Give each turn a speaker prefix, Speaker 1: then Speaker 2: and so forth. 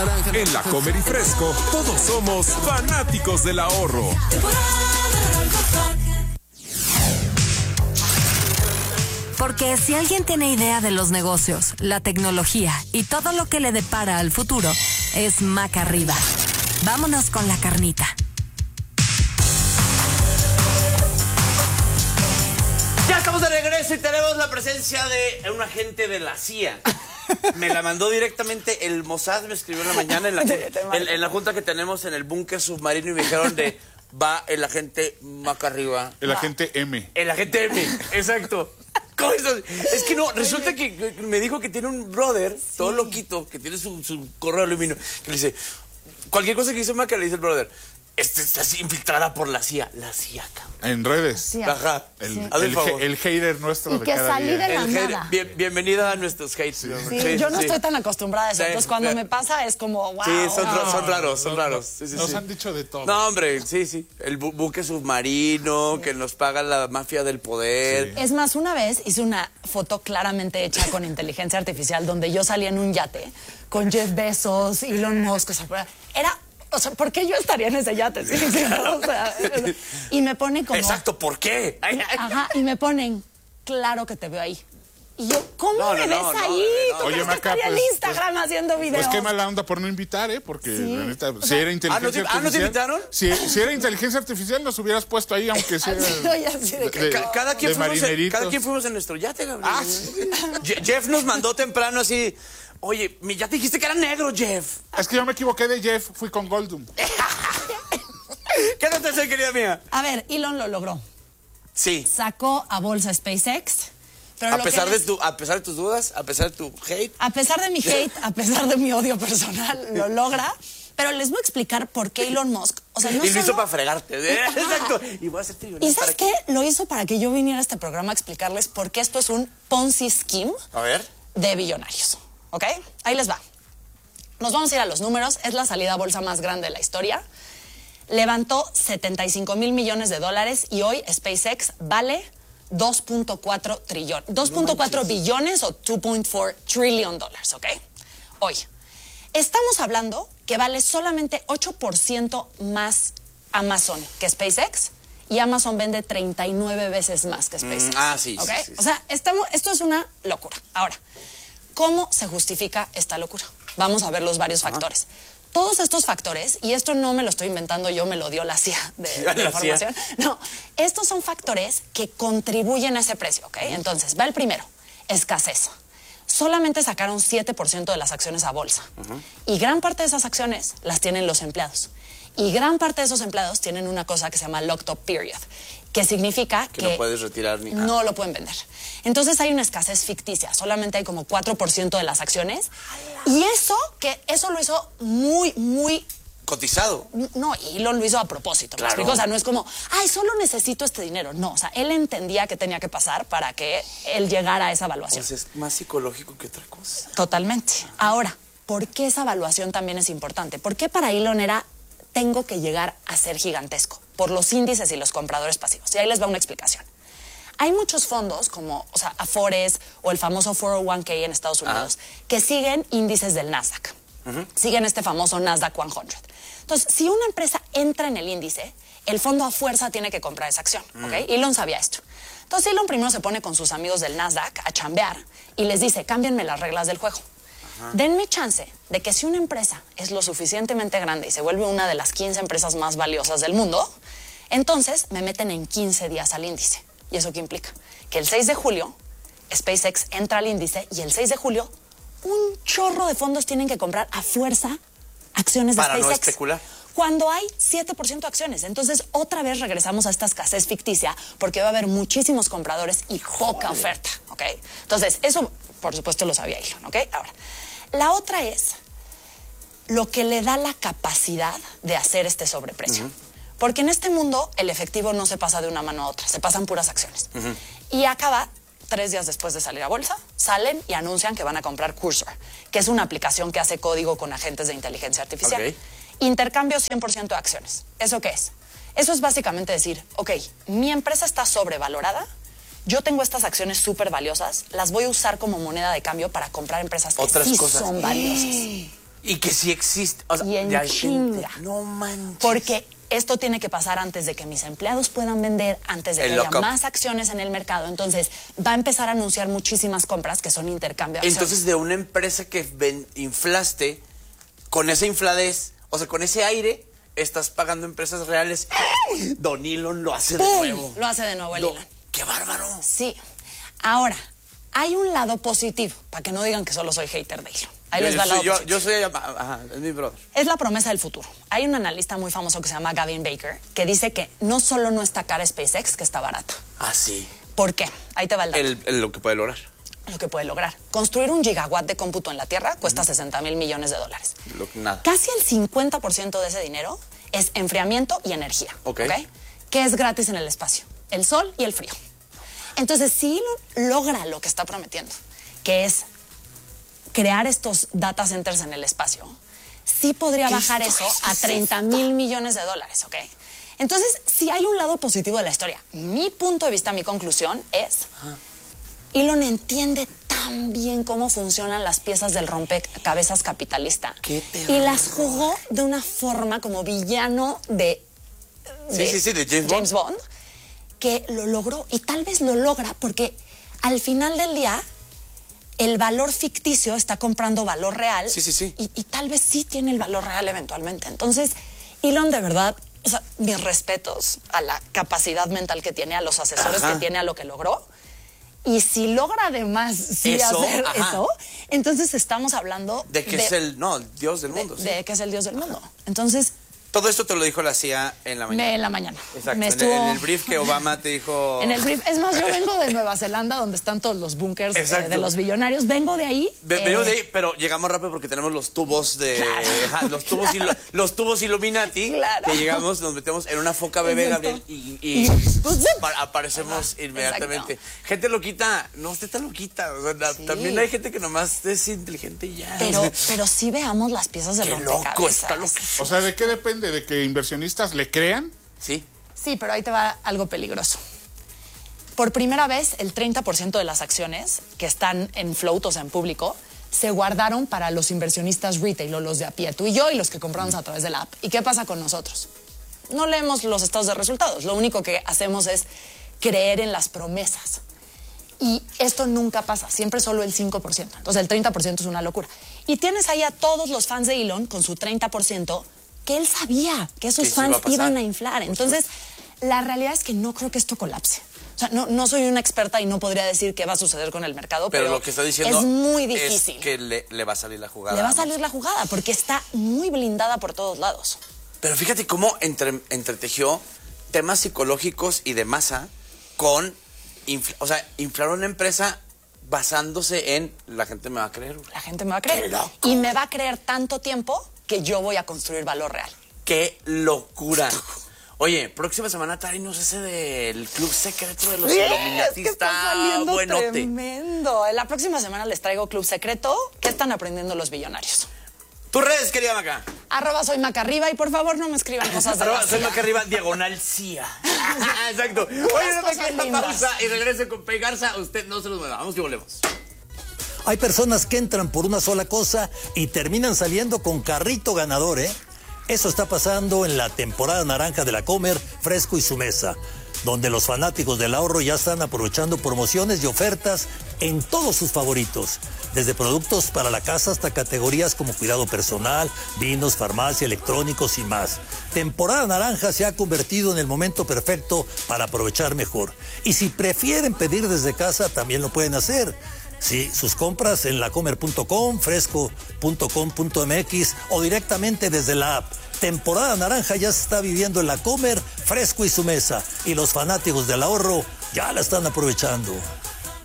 Speaker 1: naranja.
Speaker 2: En la Comer y Fresco, todos somos fanáticos del ahorro.
Speaker 3: Porque si alguien tiene idea de los negocios, la tecnología y todo lo que le depara al futuro, es Maca Arriba. Vámonos con la carnita.
Speaker 4: Ya estamos de regreso y tenemos la presencia de un agente de la CIA. Me la mandó directamente el Mossad, me escribió en la mañana en la junta que tenemos en el búnker submarino y me dijeron va el agente Maca Arriba.
Speaker 5: El agente M.
Speaker 4: El agente M, exacto. ¿Cómo estás? Es que no, resulta que me dijo que tiene un brother, todo loquito, que tiene su correo de aluminio, que le dice, cualquier cosa que dice Maca le dice el brother, está así infiltrada por la CIA. La CIA, cabrón.
Speaker 5: En redes.
Speaker 6: Sí.
Speaker 4: Ajá.
Speaker 5: El hater nuestro
Speaker 6: Y
Speaker 5: de
Speaker 6: que
Speaker 5: cada
Speaker 6: salí
Speaker 5: día.
Speaker 6: de la nada.
Speaker 4: Bienvenida a nuestros hates.
Speaker 6: Sí, yo no estoy tan acostumbrada a eso.
Speaker 4: Sí,
Speaker 6: Entonces, cuando
Speaker 4: sí.
Speaker 6: me pasa, es como, wow.
Speaker 4: Sí, son raros. Sí,
Speaker 5: Nos han dicho de todo.
Speaker 4: No, hombre, sí. El buque submarino, que nos paga la mafia del poder.
Speaker 6: Es más, una vez hice una foto claramente hecha con inteligencia artificial donde yo salía en un yate con Jeff Bezos, Elon Musk. O sea, ¿por qué yo estaría en ese yate? ¿Sí? O sea, y me ponen como...
Speaker 4: Exacto, ¿por qué?
Speaker 6: Ajá, y me ponen, claro que te veo ahí. Y yo, ¿cómo me ves ahí? ¿Tú
Speaker 5: Oye,
Speaker 6: crees que
Speaker 5: Maca,
Speaker 6: estaría en Instagram haciendo videos?
Speaker 5: Pues qué mala onda por no invitar, Porque
Speaker 6: Sí.
Speaker 5: la neta, si era inteligencia artificial...
Speaker 4: ¿no te invitaron?
Speaker 5: Si era inteligencia artificial, nos hubieras puesto ahí, aunque sea...
Speaker 6: Así de
Speaker 4: Cada quien
Speaker 5: marineritos.
Speaker 4: fuimos en nuestro yate, Gabriel.
Speaker 5: Ah, sí.
Speaker 4: Jeff nos mandó temprano así, oye, ya te dijiste que era negro, Jeff.
Speaker 5: Es que yo me equivoqué de Jeff, fui con Goldum.
Speaker 4: ¿Qué no te hace, querida mía?
Speaker 6: A ver, Elon lo logró.
Speaker 4: Sí.
Speaker 6: Sacó a bolsa SpaceX. Pero
Speaker 4: A pesar de tus dudas, a pesar de tu hate.
Speaker 6: A pesar de mi hate, a pesar de mi odio personal, lo logra. Pero les voy a explicar por qué Elon Musk... O sea, no
Speaker 4: y lo hizo
Speaker 6: solo...
Speaker 4: para fregarte. Exacto. Y voy a ser trillonario.
Speaker 6: ¿Y sabes qué? Lo hizo para que yo viniera a este programa a explicarles por qué esto es un Ponzi scheme
Speaker 4: A ver.
Speaker 6: de billonarios. ¿Ok? Ahí les va. Nos vamos a ir a los números. Es la salida a bolsa más grande de la historia. Levantó 75 mil millones de dólares y hoy SpaceX vale 2.4 billones o 2.4 trillion dólares, ¿ok? Hoy. Estamos hablando que vale solamente 8% más Amazon que SpaceX y Amazon vende 39 veces más que SpaceX.
Speaker 4: Sí.
Speaker 6: ¿Ok?
Speaker 4: Sí.
Speaker 6: O sea, esto es una locura. Ahora, ¿cómo se justifica esta locura? Vamos a ver los varios factores. Todos estos factores, y esto no me lo estoy inventando yo, me lo dio la CIA de información. No, estos son factores que contribuyen a ese precio, ¿ok? Entonces, va el primero, escasez. Solamente sacaron 7% de las acciones a bolsa. Y gran parte de esas acciones las tienen los empleados. Y gran parte de esos empleados tienen una cosa que se llama locked up period, que significa que
Speaker 4: no puedes retirar ni nada.
Speaker 6: No lo pueden vender. Entonces hay una escasez ficticia, solamente hay como 4% de las acciones. Y eso lo hizo muy
Speaker 4: cotizado.
Speaker 6: No, y Elon lo hizo a propósito.
Speaker 4: Claro.
Speaker 6: ¿Me explico? O sea, no es como, solo necesito este dinero. No, o sea, él entendía que tenía que pasar para que él llegara a esa evaluación.
Speaker 4: O sea, es más psicológico que otra cosa.
Speaker 6: Totalmente. Ahora, ¿por qué esa evaluación también es importante? ¿Por qué para Elon era, tengo que llegar a ser gigantesco? Por los índices y los compradores pasivos. Y ahí les va una explicación. Hay muchos fondos como, Afores o el famoso 401k en Estados Unidos que siguen índices del Nasdaq. Siguen este famoso Nasdaq 100. Entonces, si una empresa entra en el índice, el fondo a fuerza tiene que comprar esa acción, ¿ok? Elon sabía esto. Entonces, Elon primero se pone con sus amigos del Nasdaq a chambear y les dice, cámbienme las reglas del juego. Denme chance de que si una empresa es lo suficientemente grande y se vuelve una de las 15 empresas más valiosas del mundo, entonces me meten en 15 días al índice. ¿Y eso qué implica? Que el 6 de julio, SpaceX entra al índice y el 6 de julio, un chorro de fondos tienen que comprar a fuerza acciones de SpaceX.
Speaker 4: Para no especular.
Speaker 6: Cuando hay 7% de acciones. Entonces, otra vez regresamos a esta escasez ficticia porque va a haber muchísimos compradores y poca oferta, ¿ok? Entonces, eso, por supuesto, lo sabía Elon, ¿ok? Ahora, la otra es lo que le da la capacidad de hacer este sobreprecio. Porque en este mundo el efectivo no se pasa de una mano a otra, se pasan puras acciones. Y acaba 3 días después de salir a bolsa, salen y anuncian que van a comprar Cursor, que es una aplicación que hace código con agentes de inteligencia artificial.
Speaker 4: Okay.
Speaker 6: Intercambio 100% de acciones. ¿Eso qué es? Eso es básicamente decir, ok, mi empresa está sobrevalorada, yo tengo estas acciones súper valiosas, las voy a usar como moneda de cambio para comprar empresas que
Speaker 4: Otras
Speaker 6: sí
Speaker 4: cosas.
Speaker 6: son valiosas.
Speaker 4: Y que sí existe. O sea,
Speaker 6: Y en
Speaker 4: ya hay
Speaker 6: chinga.
Speaker 4: gente. No manches.
Speaker 6: Porque esto tiene que pasar antes de que mis empleados puedan vender, antes de
Speaker 4: El
Speaker 6: que haya
Speaker 4: lockup.
Speaker 6: más acciones en el mercado. Entonces, va a empezar a anunciar muchísimas compras que son intercambio de acciones.
Speaker 4: Entonces, de una empresa que inflaste, con esa infladez, o sea, con ese aire, estás pagando empresas reales. Don Elon lo hace de
Speaker 6: ¡Pum!
Speaker 4: nuevo.
Speaker 6: Lo hace de nuevo el Elon.
Speaker 4: ¡Qué bárbaro!
Speaker 6: Sí. Ahora, hay un lado positivo, para que no digan que solo soy hater de Elon. Ahí les va el lado positivo.
Speaker 4: Yo soy... Ajá, es mi brother.
Speaker 6: Es la promesa del futuro. Hay un analista muy famoso que se llama Gavin Baker que dice que no solo no está cara SpaceX, que está barata.
Speaker 4: Ah, sí.
Speaker 6: ¿Por qué? Ahí te va el dato.
Speaker 4: Lo que puede lograr.
Speaker 6: Lo que puede lograr. Construir 1 gigawatt de cómputo en la Tierra cuesta $60,000 millones.
Speaker 4: Nada.
Speaker 6: Casi el 50% de ese dinero es enfriamiento y energía.
Speaker 4: Ok.
Speaker 6: Que es gratis en el espacio. El sol y el frío. Entonces, si logra lo que está prometiendo, que es crear estos data centers en el espacio, sí podría bajar eso a $30,000 millones, ¿ok? Entonces, sí hay un lado positivo de la historia. Mi punto de vista, mi conclusión es, Elon entiende tan bien cómo funcionan las piezas del rompecabezas capitalista.
Speaker 4: ¡Qué
Speaker 6: y las jugó de una forma como villano de
Speaker 4: James Bond.
Speaker 6: Que lo logró. Y tal vez lo logra porque al final del día el valor ficticio está comprando valor real.
Speaker 4: Sí.
Speaker 6: Y tal vez sí tiene el valor real eventualmente. Entonces, Elon, de verdad, o sea, mis respetos a la capacidad mental que tiene, a los asesores que tiene, a lo que logró. Y si logra además hacer eso, entonces estamos hablando
Speaker 4: de que es el dios del mundo.
Speaker 6: De que es el dios del mundo. Entonces,
Speaker 4: todo esto te lo dijo la CIA en la mañana.
Speaker 6: En la mañana.
Speaker 4: Exacto. En el brief que Obama te dijo.
Speaker 6: En el brief. Es más, yo vengo de Nueva Zelanda, donde están todos los búnkers de los billonarios. Vengo de ahí.
Speaker 4: Vengo de ahí, pero llegamos rápido porque tenemos los tubos de.
Speaker 6: Claro.
Speaker 4: Los tubos Illuminati.
Speaker 6: Claro.
Speaker 4: Que llegamos, nos metemos en una foca bebé, Gabriel, y aparecemos inmediatamente.
Speaker 6: Exacto.
Speaker 4: Gente loquita, no esté tan loquita. O sea, también hay gente que nomás es inteligente y ya.
Speaker 6: Pero sí veamos las piezas del rompecabezas.
Speaker 4: Loco, está loco.
Speaker 5: O sea, ¿de qué depende? ¿De que inversionistas le crean?
Speaker 4: Sí.
Speaker 6: Sí, pero ahí te va algo peligroso. Por primera vez, el 30% de las acciones que están en float, o sea, en público, se guardaron para los inversionistas retail, o los de a pie, tú y yo, y los que compramos a través de la app. ¿Y qué pasa con nosotros? No leemos los estados de resultados. Lo único que hacemos es creer en las promesas. Y esto nunca pasa, siempre solo el 5%. Entonces el 30% es una locura. Y tienes ahí a todos los fans de Elon con su 30%, que él sabía que esos fans iban a inflar. Entonces, la realidad es que no creo que esto colapse. O sea, no soy una experta y no podría decir qué va a suceder con el mercado, pero
Speaker 4: lo que está diciendo
Speaker 6: es muy difícil.
Speaker 4: Es que le va a salir la jugada.
Speaker 6: Le va a salir la jugada porque está muy blindada por todos lados.
Speaker 4: Pero fíjate cómo entretejió temas psicológicos y de masa con... inflar una empresa basándose en la gente me va a creer.
Speaker 6: La gente me va a creer.
Speaker 4: ¡Qué loco!
Speaker 6: Y me va a creer tanto tiempo que yo voy a construir valor real.
Speaker 4: ¡Qué locura! Oye, próxima semana tráenos ese del club secreto de los Illuminati.
Speaker 6: Es que está saliendo
Speaker 4: buenote.
Speaker 6: tremendo. La próxima semana les traigo club secreto. ¿Qué están aprendiendo los billonarios?
Speaker 4: Tus redes, querida Maca.
Speaker 6: @soy Macarriba y por favor no me escriban cosas de la
Speaker 4: @soy
Speaker 6: CIA.
Speaker 4: Macarriba, CIA. Exacto. Oye, no me queda
Speaker 6: lindas.
Speaker 4: pausa y regrese con Pei Garza. Usted no se los mueva. Vamos y volvemos.
Speaker 1: Hay personas que entran por una sola cosa y terminan saliendo con carrito ganador, ¿eh? Eso está pasando en la temporada naranja de la Comer, Fresco y su mesa, donde los fanáticos del ahorro ya están aprovechando promociones y ofertas en todos sus favoritos, desde productos para la casa hasta categorías como cuidado personal, vinos, farmacia, electrónicos y más. Temporada naranja se ha convertido en el momento perfecto para aprovechar mejor. Y si prefieren pedir desde casa, también lo pueden hacer. Sí, sus compras en lacomer.com, fresco.com.mx o directamente desde la app. Temporada naranja ya se está viviendo en la Comer, Fresco y su mesa. Y los fanáticos del ahorro ya la están aprovechando.